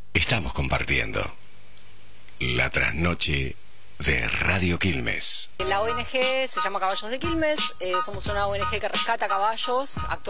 Estamos compartiendo la trasnoche de Radio Quilmes. La ONG se llama Caballos de Quilmes, somos una ONG que rescata caballos.